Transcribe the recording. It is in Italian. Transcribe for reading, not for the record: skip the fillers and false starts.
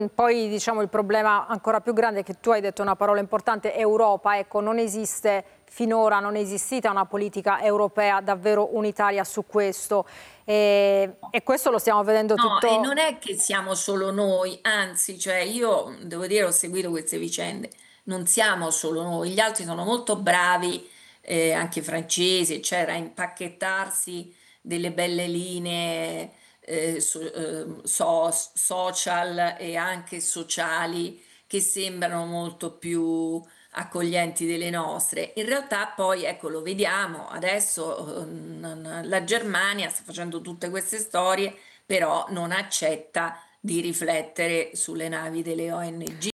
Poi diciamo il problema ancora più grande è che tu hai detto una parola importante, Europa, ecco, non esiste finora, non è esistita una politica europea davvero unitaria su questo e questo lo stiamo vedendo No, e tutto. non è che siamo solo noi, anzi, cioè io devo dire ho seguito queste vicende, non siamo solo noi, gli altri sono molto bravi, anche i francesi, eccetera, a impacchettarsi delle belle linee social e anche sociali che sembrano molto più accoglienti delle nostre. In realtà poi, ecco, lo vediamo, adesso la Germania sta facendo tutte queste storie però non accetta di riflettere sulle navi delle ONG.